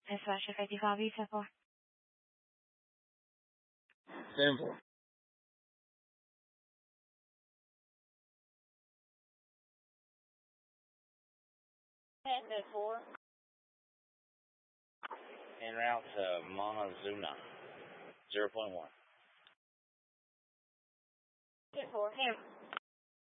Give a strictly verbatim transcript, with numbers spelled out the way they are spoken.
Dispatch F fifty-five, E ten four. Simple. ten four. En route to Montezuma. zero point one. ten four.